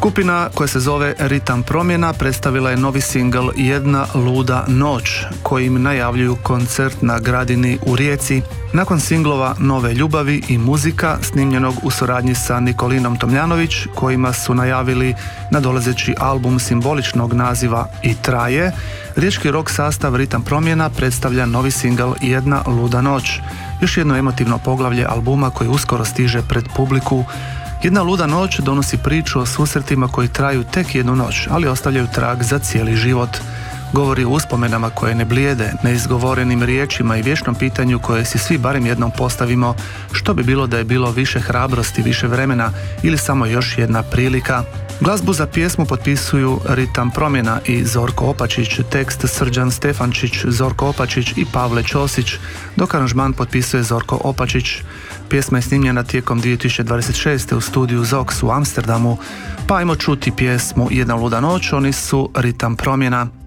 Skupina koja se zove Ritam promjena predstavila je novi singl Jedna luda noć, kojim najavljuju koncert na Gradini u Rijeci, nakon singlova Nove ljubavi i Muzika, snimljenog u suradnji sa Nikolinom Tomljanović, kojima su najavili nadolazeći album simboličnog naziva I traje. Riječki rock sastav Ritam promjena predstavlja novi singl Jedna luda noć, još jedno emotivno poglavlje albuma koji uskoro stiže pred publiku. Jedna luda noć donosi priču o susretima koji traju tek jednu noć, ali ostavljaju trag za cijeli život. Govori o uspomenama koje ne blijede, neizgovorenim riječima i vječnom pitanju koje si svi barem jednom postavimo, što bi bilo da je bilo više hrabrosti, više vremena ili samo još jedna prilika. Glazbu za pjesmu potpisuju Ritam promjena i Zorko Opačić, tekst Srđan Stefančić, Zorko Opačić i Pavle Ćosić, dok aranžman potpisuje Zorko Opačić. Pjesma je snimljena tijekom 2026. u studiju Zox u Amsterdamu, pa ajmo čuti pjesmu Jedna luda noć, oni su Ritam promjena.